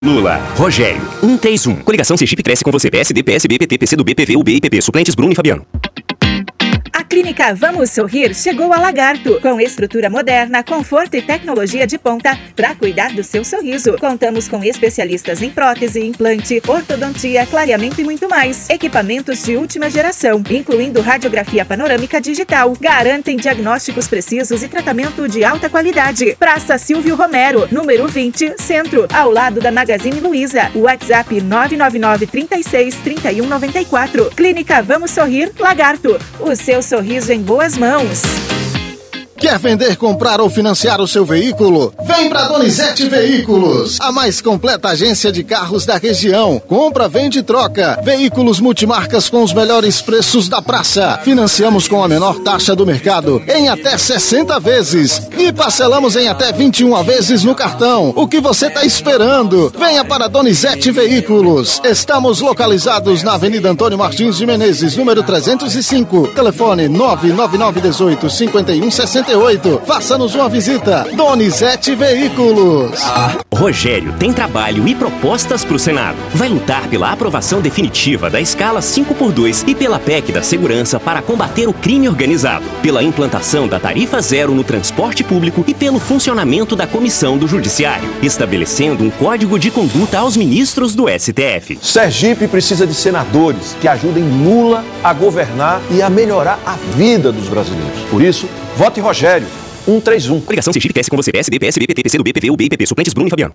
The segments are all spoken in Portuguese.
Lula, Rogério, 131. Coligação Sergipe cresce com você. PSD, PSB, PT, PCdoB, PV, UB e PP. Suplentes Bruno e Fabiano. A Clínica Vamos Sorrir chegou a Lagarto, com estrutura moderna, conforto e tecnologia de ponta para cuidar do seu sorriso. Contamos com especialistas em prótese, implante, ortodontia, clareamento e muito mais. Equipamentos de última geração, incluindo radiografia panorâmica digital. Garantem diagnósticos precisos e tratamento de alta qualidade. Praça Silvio Romero, número 20, Centro, ao lado da Magazine Luiza. WhatsApp 999 36 31 94. Clínica Vamos Sorrir, Lagarto. O seu sorriso em boas mãos. Quer vender, comprar ou financiar o seu veículo? Vem pra Donizete Veículos, a mais completa agência de carros da região. Compra, vende e troca. Veículos multimarcas com os melhores preços da praça. Financiamos com a menor taxa do mercado em até 60 vezes. E parcelamos em até 21 vezes no cartão. O que você tá esperando? Venha para Donizete Veículos. Estamos localizados na Avenida Antônio Martins de Menezes, número 305. Telefone 99918 5168. Faça-nos uma visita. Donizete Veículos. Rogério tem trabalho e propostas para o Senado. Vai lutar pela aprovação definitiva da escala 5x2 e pela PEC da segurança para combater o crime organizado, pela implantação da tarifa zero no transporte público e pelo funcionamento da Comissão do Judiciário, estabelecendo um código de conduta aos ministros do STF. Sergipe precisa de senadores que ajudem Lula a governar e a melhorar a vida dos brasileiros. Por isso, vote Rogério, 131. Coligação Sergipe cresce com você. PSD, PSB, PT, PCdoB, PV, UB e PP. Suplentes Bruno e Fabiano.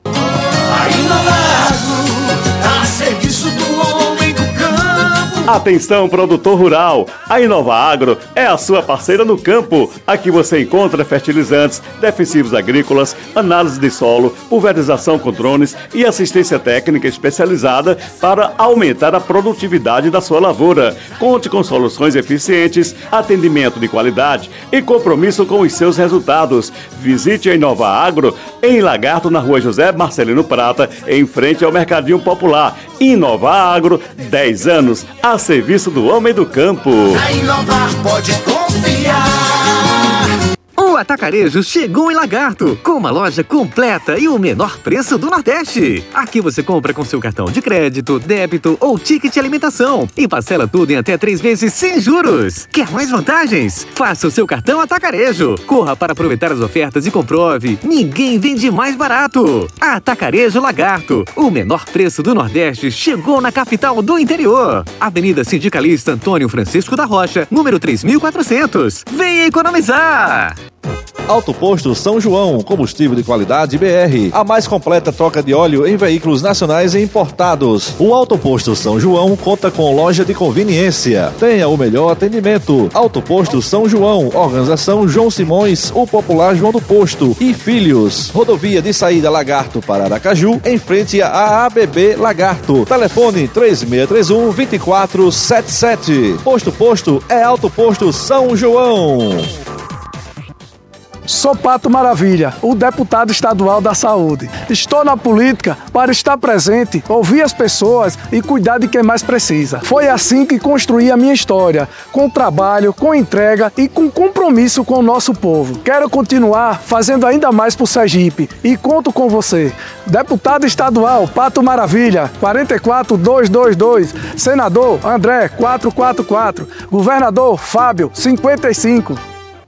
A Inova Agro, a serviço do homem do campo. Atenção, produtor rural! A Inova Agro é a sua parceira no campo. Aqui você encontra fertilizantes, defensivos agrícolas, análise de solo, pulverização com drones e assistência técnica especializada para aumentar a produtividade da sua lavoura. Conte com soluções eficientes, atendimento de qualidade e compromisso com os seus resultados. Visite a Inova Agro em Lagarto, na rua José Marcelino Prata, em frente ao Mercadinho Popular. Inova Agro, 10 anos a serviço do homem do campo. A Inovar pode confiar. O Atacarejo chegou em Lagarto, com uma loja completa e o menor preço do Nordeste. Aqui você compra com seu cartão de crédito, débito ou ticket de alimentação e parcela tudo em até 3 vezes sem juros. Quer mais vantagens? Faça o seu cartão Atacarejo. Corra para aproveitar as ofertas e comprove. Ninguém vende mais barato. Atacarejo Lagarto, o menor preço do Nordeste chegou na capital do interior. Avenida Sindicalista Antônio Francisco da Rocha, número 3400. Venha economizar! Auto Posto São João, combustível de qualidade BR. A mais completa troca de óleo em veículos nacionais e importados. O Auto Posto São João conta com loja de conveniência. Tenha o melhor atendimento. Auto Posto São João, organização João Simões, o popular João do Posto e Filhos. Rodovia de saída Lagarto para Aracaju, em frente à ABB Lagarto. Telefone 3621-2477. Posto é Auto Posto São João. Sou Pato Maravilha, o deputado estadual da saúde. Estou na política para estar presente, ouvir as pessoas e cuidar de quem mais precisa. Foi assim que construí a minha história, com trabalho, com entrega e com compromisso com o nosso povo. Quero continuar fazendo ainda mais por Sergipe e conto com você. Deputado estadual Pato Maravilha, 44222. Senador André, 444. Governador Fábio, 55.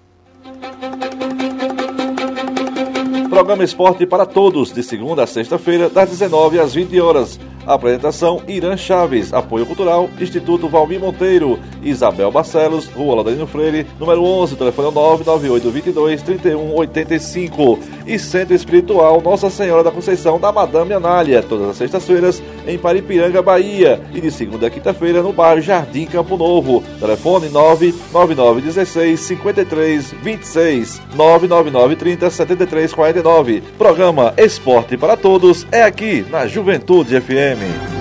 Programa Esporte para Todos, de segunda a sexta-feira, das 19 às 20 horas. Apresentação: Irã Chaves. Apoio Cultural: Instituto Valmir Monteiro. Isabel Barcelos, Rua Laurentino Freire, número 11, telefone 99822-3185. E Centro Espiritual Nossa Senhora da Conceição da Madame Anália, todas as sextas-feiras em Paripiranga, Bahia. E de segunda a quinta-feira no bairro Jardim Campo Novo. Telefone 99916-5326, 99930-7349. Programa Esporte para Todos é aqui na Juventude FM.